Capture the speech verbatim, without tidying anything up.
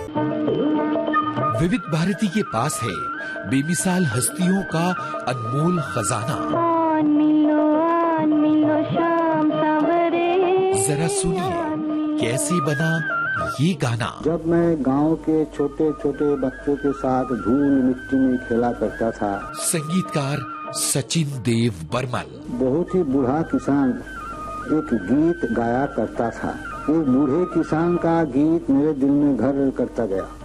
विविध भारती के पास है बेमिसाल हस्तियों का अनमोल खजाना। जरा सुनिए कैसे बना ये गाना। जब मैं गांव के छोटे छोटे बच्चों के साथ धूल मिट्टी में खेला करता था। संगीतकार सचिन देव बर्मल। बहुत ही बूढ़ा किसान एक गीत गाया करता था। एक बूढ़े किसान का गीत मेरे दिल में घर करता गया।